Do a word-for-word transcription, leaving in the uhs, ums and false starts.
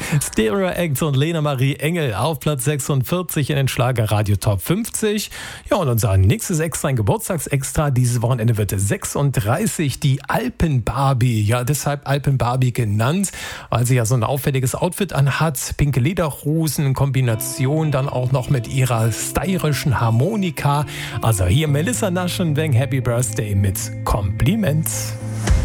Stereo Act und Lena Marie Engel auf Platz sechsundvierzig in den Schlagerradio Top fünfzig. Ja, und unser nächstes Extra, ein Geburtstagsextra. Dieses Wochenende wird es sechsunddreißig, die Alpen-Barbie. Ja, deshalb Alpen-Barbie genannt, weil sie ja so ein auffälliges Outfit anhat. Pinke Lederhosen in Kombination dann auch noch mit ihrer stylischen Harmonika. Also hier Melissa Naschenweng, Happy Birthday mit Kompliment.